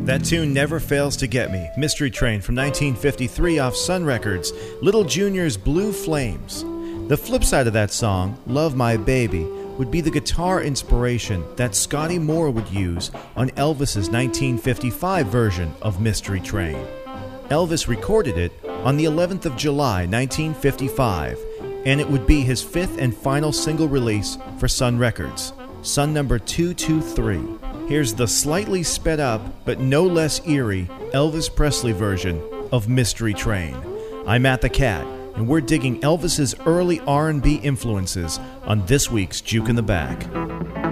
That tune never fails to get me. Mystery Train from 1953 off Sun Records, Little Junior's Blue Flames. The flip side of that song, Love My Baby, would be the guitar inspiration that Scotty Moore would use on Elvis's 1955 version of Mystery Train. Elvis recorded it on the 11th of July, 1955, and it would be his fifth and final single release for Sun Records, Sun number 223. Here's the slightly sped up, but no less eerie, Elvis Presley version of Mystery Train. I'm Matt the Cat, and we're digging Elvis's early R&B influences on this week's Juke in the Back.